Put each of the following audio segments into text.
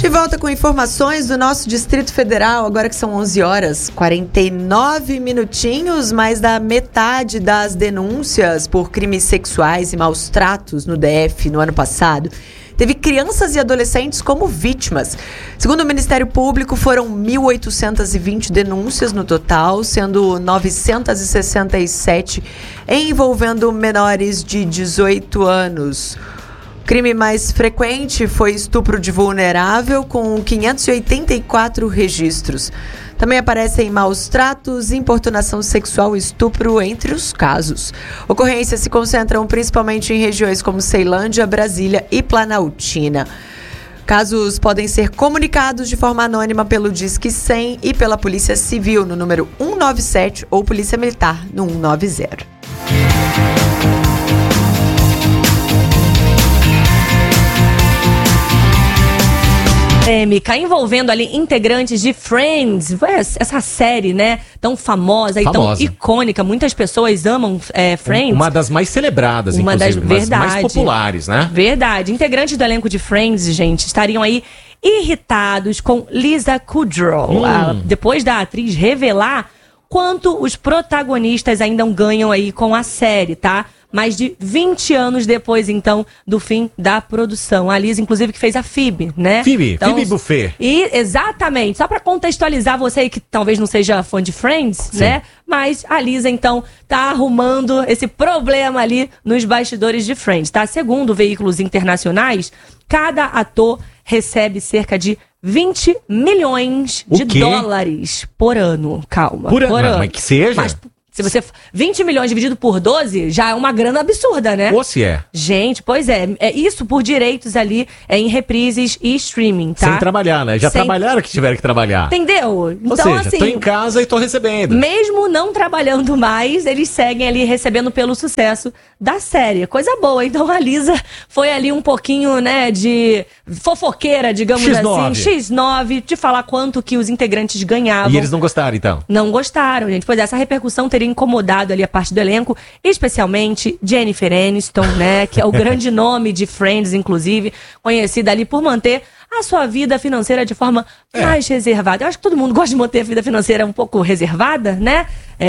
De volta com informações do nosso Distrito Federal, agora que são 11 horas 49 minutinhos, mais da metade das denúncias por crimes sexuais e maus tratos no DF no ano passado teve crianças e adolescentes como vítimas. Segundo o Ministério Público, foram 1.820 denúncias no total, sendo 967 envolvendo menores de 18 anos. O crime mais frequente foi estupro de vulnerável, com 584 registros. Também aparecem maus tratos, importunação sexual e estupro entre os casos. Ocorrências se concentram principalmente em regiões como Ceilândia, Brasília e Planaltina. Casos podem ser comunicados de forma anônima pelo Disque 100 e pela Polícia Civil no número 197 ou Polícia Militar no 190. Polêmica envolvendo ali integrantes de Friends, essa série, né, tão famosa e tão icônica. Muitas pessoas amam Friends. Uma das mais celebradas, inclusive, das mais populares, né? Verdade. Integrantes do elenco de Friends, gente, estariam aí irritados com Lisa Kudrow, depois da atriz revelar quanto os protagonistas ainda ganham aí com a série, tá? Mais de 20 anos depois, então, do fim da produção. A Lisa, inclusive, que fez a Phoebe, né? Phoebe Buffet. E, exatamente. Só pra contextualizar você aí que talvez não seja fã de Friends, sim, né? Mas a Lisa, então, tá arrumando esse problema ali nos bastidores de Friends, tá? Segundo veículos internacionais, cada ator recebe cerca de 20 milhões de dólares por ano. Calma. Por ano. Mas que seja. Mas, se você... 20 milhões dividido por 12 já é uma grana absurda, né? Ou se é. Gente, pois é. É isso por direitos ali em reprises e streaming, tá? Sem trabalhar, né? Já trabalharam que tiveram que trabalhar. Entendeu? Então, ou seja, assim, tô em casa e tô recebendo. Mesmo não trabalhando mais, eles seguem ali recebendo pelo sucesso da série. Coisa boa. Então a Lisa foi ali um pouquinho, né, de fofoqueira, digamos assim. X9, de falar quanto que os integrantes ganhavam. E eles não gostaram, então? Não gostaram, gente. Pois é, essa repercussão teria incomodado ali a parte do elenco, especialmente Jennifer Aniston, né, que é o grande nome de Friends, inclusive, conhecida ali por manter a sua vida financeira de forma mais reservada. Eu acho que todo mundo gosta de manter a vida financeira um pouco reservada, né?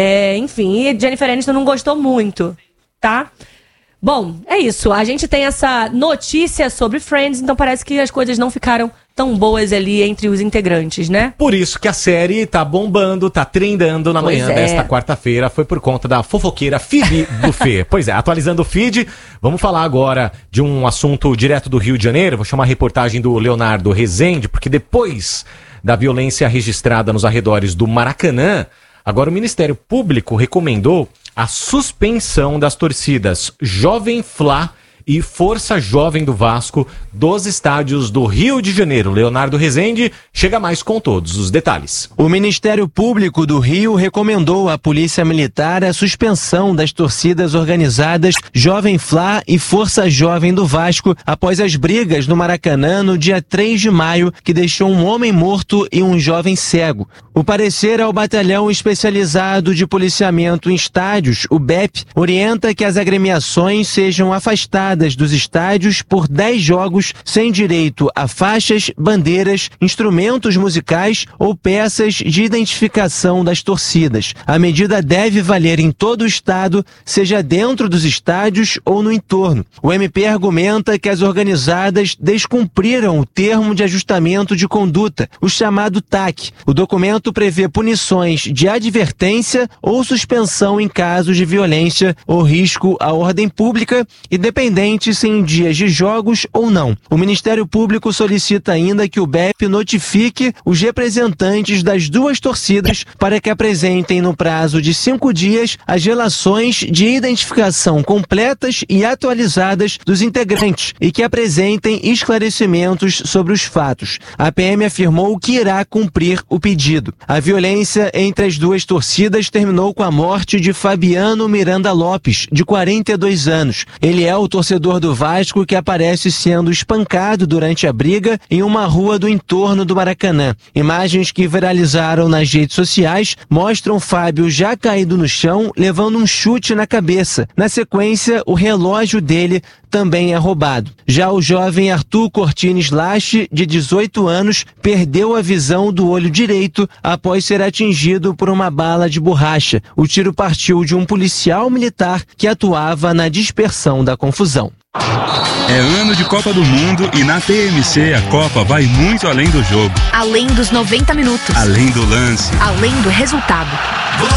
Enfim, e Jennifer Aniston não gostou muito, tá? Bom, é isso. A gente tem essa notícia sobre Friends, então parece que as coisas não ficaram tão boas ali entre os integrantes, né? Por isso que a série tá bombando, tá trendando na manhã desta quarta-feira. Foi por conta da fofoqueira Phoebe Buffet. Pois é, atualizando o feed, vamos falar agora de um assunto direto do Rio de Janeiro. Vou chamar a reportagem do Leonardo Rezende, porque depois da violência registrada nos arredores do Maracanã, agora o Ministério Público recomendou a suspensão das torcidas Jovem Fla e Força Jovem do Vasco dos estádios do Rio de Janeiro. Leonardo Rezende chega mais com todos os detalhes. O Ministério Público do Rio recomendou à Polícia Militar a suspensão das torcidas organizadas Jovem Fla e Força Jovem do Vasco após as brigas no Maracanã no dia 3 de maio, que deixou um homem morto e um jovem cego. O parecer ao Batalhão Especializado de Policiamento em Estádios, o BEP, orienta que as agremiações sejam afastadas dos estádios por 10 jogos sem direito a faixas, bandeiras, instrumentos musicais ou peças de identificação das torcidas. A medida deve valer em todo o estado, seja dentro dos estádios ou no entorno. O MP argumenta que as organizadas descumpriram o termo de ajustamento de conduta, o chamado TAC. O documento prevê punições de advertência ou suspensão em casos de violência ou risco à ordem pública, independente se em dias de jogos ou não. O Ministério Público solicita ainda que o BEP notifique os representantes das duas torcidas para que apresentem no prazo de 5 dias as relações de identificação completas e atualizadas dos integrantes e que apresentem esclarecimentos sobre os fatos. A PM afirmou que irá cumprir o pedido. A violência entre as duas torcidas terminou com a morte de Fabiano Miranda Lopes, de 42 anos. Ele é o torcedor torcedor do Vasco que aparece sendo espancado durante a briga em uma rua do entorno do Maracanã. Imagens que viralizaram nas redes sociais mostram Fábio já caído no chão, levando um chute na cabeça. Na sequência, o relógio dele também é roubado. Já o jovem Arthur Cortines Lache, de 18 anos, perdeu a visão do olho direito após ser atingido por uma bala de borracha. O tiro partiu de um policial militar que atuava na dispersão da confusão. É ano de Copa do Mundo e na TMC a Copa vai muito além do jogo. Além dos 90 minutos. Além do lance. Além do resultado.